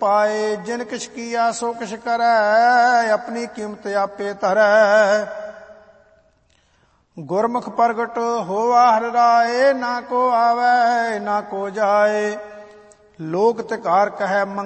ਪਾਏ। ਜਿਨ ਕਿਛ ਕੀਆ ਸੋ ਕਿਛ ਕਰੈ, ਆਪਣੀ ਕੀਮਤ ਆਪੇ ਧਰੈ। ਗੁਰਮੁਖ ਪ੍ਰਗਟ ਹੋਆ ਹਰਿ ਰਾਏ, ਨਾ ਕੋ ਆਵੈ ਨਾ ਕੋ ਜਾਏ। ਲੋਕ ਤਿਕਾਰ ਕਹੈ